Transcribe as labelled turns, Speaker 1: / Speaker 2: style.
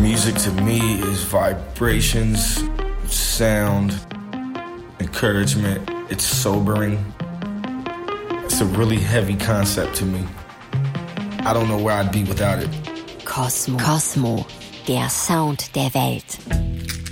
Speaker 1: Music to me is vibrations, sound, encouragement. It's sobering. It's a really heavy concept to me. I don't know where I'd be without it.
Speaker 2: Kosmo, der Sound der Welt.